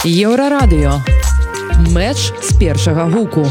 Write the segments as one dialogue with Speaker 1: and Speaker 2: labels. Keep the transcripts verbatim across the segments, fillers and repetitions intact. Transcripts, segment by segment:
Speaker 1: Еўрарадыё. Мэч з першага гуку.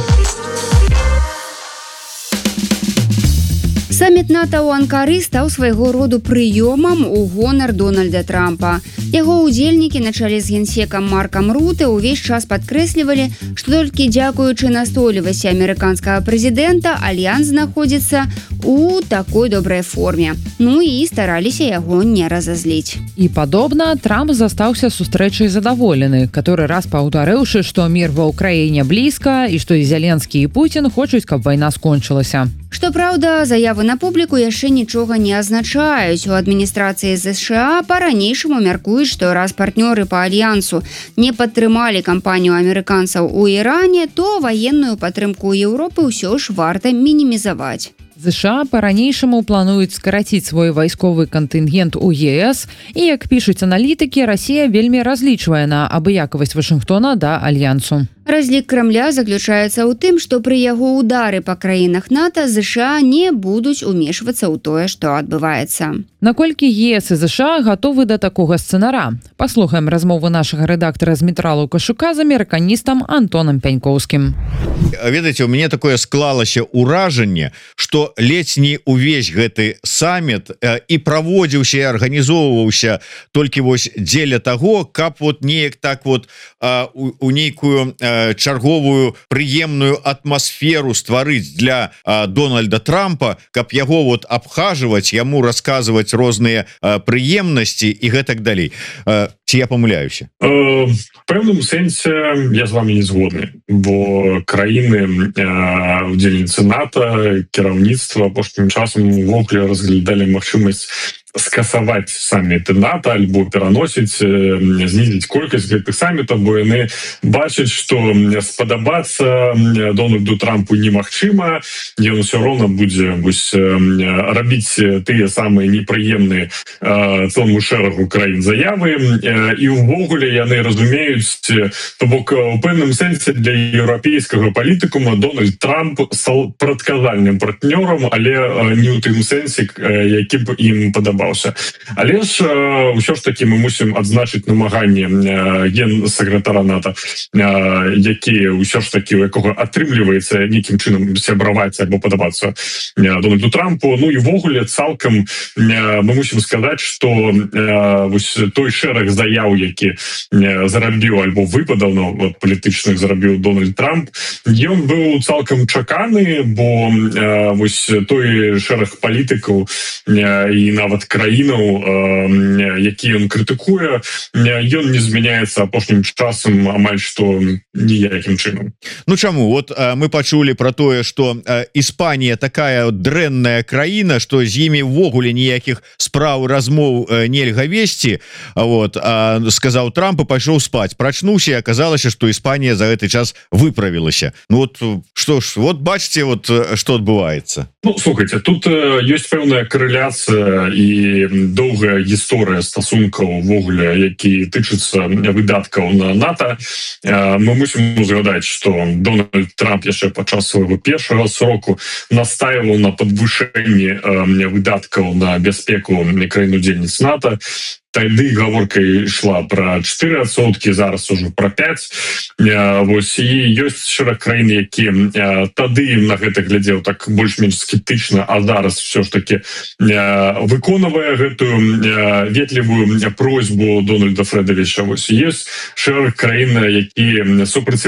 Speaker 2: Саміт НАТО ў Анкары стаў свайго роду прыёмам у гонар Дональда Трампа. Яго удзельнікі на чале з генсекам Маркам Руте ўвесь час падкрэслівалі, што толькі дзякуючы настойлівасці амерыканскага прэзідэнта альянс знаходзіцца у такой добрай форме. Ну і стараліся яго не разазліць.
Speaker 1: І падобна, Трамп застаўся сустрэчай задаволены, каторы раз паўтарыўшы, што мір ва ўкраіне блізка і што і Зеленскі і Пуцін хочуць, каб вайна скончылася.
Speaker 2: Што праўда, заявы на публіку яшчэ нічога не азначаюць. У адміністрацыі ЗША па-ранейшаму мяркуюць, што раз партнёры па альянсу не падтрымалі кампанію амерыканцаў у Іране, то ваенную падтрымку Еўропы ўсё ж варта мінімізаваць.
Speaker 1: ЗША па-ранейшаму плануюць скараціць свой вайсковы кантынгент у ЕС, і, як пішуць аналітыкі, Расія вельмі разлічвае на абыякавасць Вашынгтона да альянсу.
Speaker 2: Разлік Крамля заключаецца ў тым, што пры яго удары па краінах НАТО ЗША не будуць умешвацца ў тое, што адбываецца.
Speaker 1: Наколькі ЕС і ЗША гатовы да такога сцэнара? Паслухаем размову нашага рэдактара з метра Лукашука з амерыканістам Антонам Пянькоўскім.
Speaker 3: Ведаеце, у мяне такое склалася ўражанне, што ледзь не ўвесь гэты саміт э, і праводзіўся і арганізоўваўся толькі вось дзеля таго, каб вот неяк так вот э, у, у нейкую э, чарговую прыемную атмасферу стварыць для э, Дональда Трампа, каб яго вот абхажваць, яму расказваць розныя э, прыемнасці і гэтак далей. Э, ці я памыляюся?
Speaker 4: Э, в пэўным сэнсе я з вами не згодны, бо краіны э, удзельніцы НАТО, кіраўніцтва апошнім часам увогуле разглядалі магчымасць скасаваць саміты НАТО альбо пераносіць, знізіць колькасць гэтых самітаў, бо яны бачаць, што спадабацца Дональду Трампу немагчыма, ён усё роўна будзе вось рабіць тыя самыя непрыемныя цэлому шэрагу краін заявы, і ўвогуле яны разумеюць, то бок у пэўным сэнсе для еўрапейскага палітыкума Дональд Трамп стаў прадказальным партнёрам, але не ў тым сэнсе, які б ім падабаўся. Але ж ўсё ж таки мы мусім адзначыць намаганне генсакратара НАТО, які ўсё ж таки у якога атрымліваецца нейкім чынам сябраваць або падабацца Дональду Трампу. Ну і ввогуле цалкам мы мусім сказаць, што вось той шэраг заяў, які зарабіў альбо выпадаў палітычных зарабіў Дональд Трамп, ён быў цалкам чаканы, бо вось той шэраг палітыкаў і нават краінаў, які ён крытыкуе, ён не змяняецца апошнім часам амаль што ніякім чынам.
Speaker 3: Ну чаму? Вот мы пачулі про тое, што Іспанія такая дрэнная краіна, што з імі ўвогуле ніякіх спраў, размоў нельга весці. Вот, а сказаў Трамп і пайшоў спаць. Прачнуўся, і аказалася, што Іспанія за гэты час выправілася. Ну вот што ж, вот бачце, вот што адбываецца.
Speaker 4: Ну, слухайте, тут ёсць пэўная карэляцыя і доўгая гісторыя стасункаў увогуле, які тычыцца выдаткаў на НАТО. Мы мусім узгадаць, што Дональд Трамп яшчэ падчас свайго першага сроку настаиваў на падвышэнні выдаткаў на бяспеку краін-удзельніц НАТО. Тады гаворка ішла пра чатыры адсоткі, зараз ужо пра пяць. Вось, і ёсць шэраг краін, які тады на гэта глядзеў так больш-менш скептычна, а зараз все ж таки выконвае гэтую ветлівую просьбу Дональда Фрэдавіча. Вось, ёсць шэраг краін, які супраціў